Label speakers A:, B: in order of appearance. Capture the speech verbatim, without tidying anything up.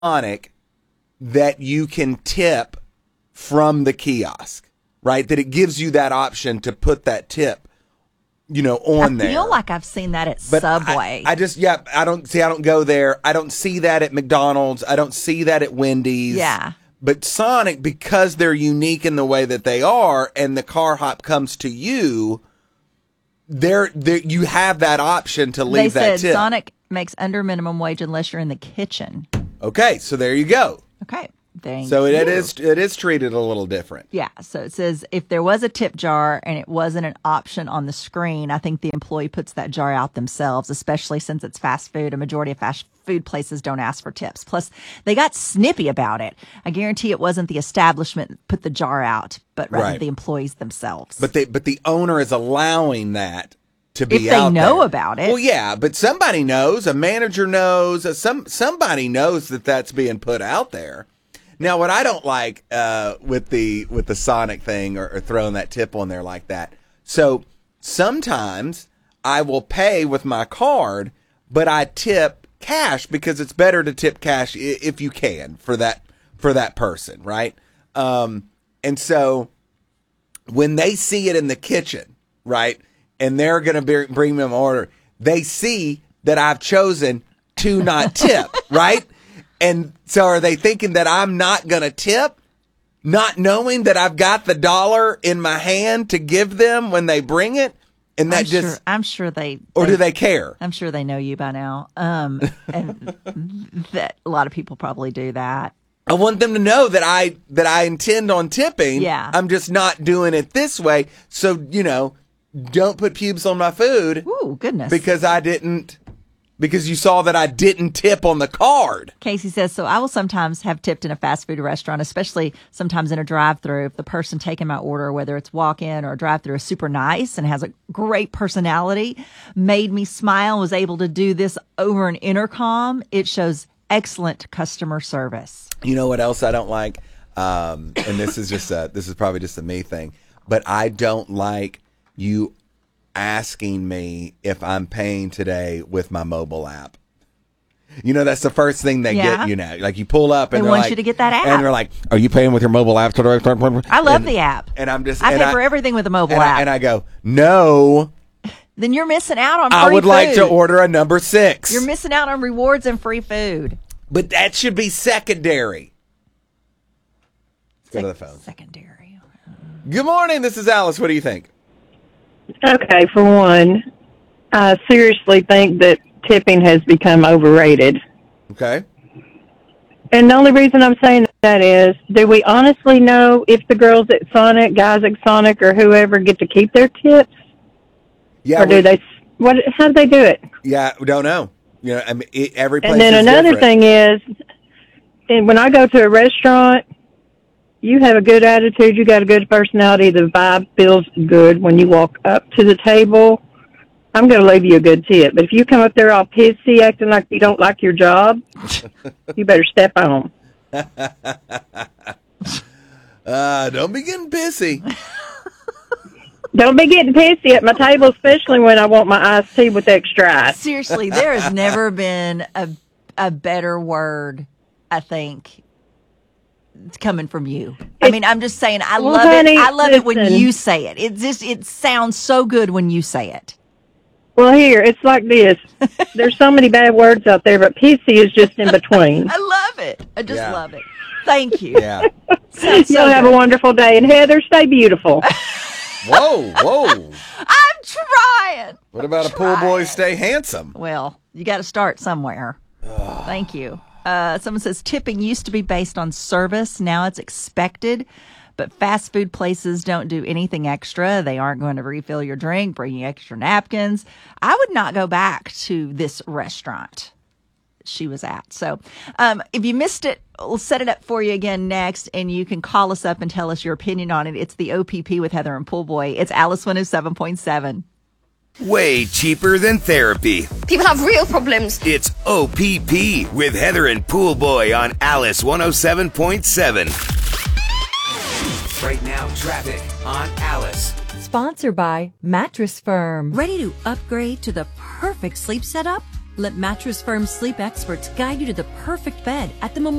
A: Sonic that you can tip from the kiosk, right? That it gives you that option to put that tip, you know, on there.
B: I feel like I've seen that at
A: but
B: Subway.
A: I, I just, yeah, I don't see, I don't go there. I don't see that at McDonald's. I don't see that at Wendy's.
B: Yeah.
A: But Sonic, because they're unique in the way that they are, and the car hop comes to you, there, you have that option to leave
B: they
A: that
B: said
A: tip.
B: Sonic makes under minimum wage unless you're in the kitchen.
A: Okay, so there you go.
B: Okay. Thank
A: so it,
B: you.
A: it is it is treated a little different.
B: Yeah. So it says if there was a tip jar and it wasn't an option on the screen, I think the employee puts that jar out themselves, especially since it's fast food. A majority of fast food places don't ask for tips. Plus, they got snippy about it. I guarantee it wasn't the establishment that put the jar out, but rather
A: Right.
B: the employees themselves.
A: But they but the owner is allowing that to be
B: if they
A: out
B: know
A: there.
B: about it.
A: Well, yeah, but somebody knows. A manager knows. uh, Some somebody knows that that's being put out there. Now, what I don't like uh, with the with the Sonic thing or, or throwing that tip on there like that. So sometimes I will pay with my card, but I tip cash because it's better to tip cash i- if you can for that for that person, right? Um, and so when they see it in the kitchen, right, and they're going to bring them an order, they see that I've chosen to not tip, right? And so are they thinking that I'm not going to tip, not knowing that I've got the dollar in my hand to give them when they bring it? And that
B: I'm
A: just,
B: sure, I'm sure they,
A: or
B: they,
A: do they care?
B: I'm sure they know you by now. Um, and that a lot of people probably do that.
A: I want them to know that I, that I intend on tipping.
B: Yeah.
A: I'm just not doing it this way. So, you know, don't put pubes on my food.
B: Ooh, goodness.
A: Because I didn't, because you saw that I didn't tip on the card.
B: Casey says, so I will sometimes have tipped in a fast food restaurant, especially sometimes in a drive-thru. If the person taking my order, whether it's walk-in or a drive-thru, is super nice and has a great personality, made me smile, was able to do this over an intercom, it shows excellent customer service.
A: You know what else I don't like? Um, and this is just a, this is probably just a me thing, but I don't like you asking me if I'm paying today with my mobile app. You know, that's the first thing they
B: Yeah.
A: get you now. Like you pull up and
B: They
A: they're
B: want
A: like,
B: you to get that app.
A: and they're like, "Are you paying with your mobile app today?"
B: I love
A: and,
B: the app.
A: And I'm just,
B: I
A: and
B: pay for everything with a mobile
A: and
B: app.
A: I, and I go, "No,
B: then you're missing out on free
A: I would
B: food.
A: like to order a number six."
B: You're missing out on rewards and free food.
A: But that should be secondary. Let's go to the phone.
B: Secondary.
A: Good morning. This is Alice. What do you think?
C: Okay, for one, I seriously think that tipping has become overrated.
A: Okay.
C: And the only reason I'm saying that is, do we honestly know if the girls at Sonic, guys at Sonic, or whoever get to keep their tips?
A: Yeah.
C: Or do
A: we-
C: they, what, how do they do it?
A: Yeah, we don't know. You know, I mean, it, every place
C: And then
A: is
C: another
A: different.
C: thing is, and when I go to a restaurant, you have a good attitude, you got a good personality, the vibe feels good when you walk up to the table, I'm going to leave you a good tip. But if you come up there all pissy, acting like you don't like your job, you better step on.
A: uh, don't be getting pissy.
C: Don't be getting pissy at my table, especially when I want my iced tea with extra ice.
B: Seriously, there has never been a a better word, I think, it's coming from you. I mean, I'm just saying, I
C: Well,
B: love
C: honey,
B: it. I love it when
C: listen.
B: you say it. It just it sounds so good when you say it.
C: Well, here, it's like this. There's so many bad words out there, but pissy is just in between.
B: I love it. I just
A: Yeah.
B: love it. Thank you.
A: Yeah.
B: Sounds so
C: You'll have
B: good.
C: a wonderful day. And Heather, stay beautiful.
A: Whoa, whoa.
B: I'm trying.
A: What about a pool boy stay handsome?
B: Well, you got to start somewhere. Thank you. Uh, someone says tipping used to be based on service. Now it's expected. But fast food places don't do anything extra. They aren't going to refill your drink, bring you extra napkins. I would not go back to this restaurant she was at. So um, if you missed it, we'll set it up for you again next, and you can call us up and tell us your opinion on it. It's the O P P with Heather and Pool Boy. It's Alice one oh seven point seven.
D: Way cheaper than therapy.
E: People have real problems.
D: It's O P P with Heather and Pool Boy on Alice one oh seven point seven. Right now, traffic on Alice.
F: Sponsored by Mattress Firm.
G: Ready to upgrade to the perfect sleep setup?
E: Let Mattress Firm's sleep experts guide you to the perfect bed at the Memorial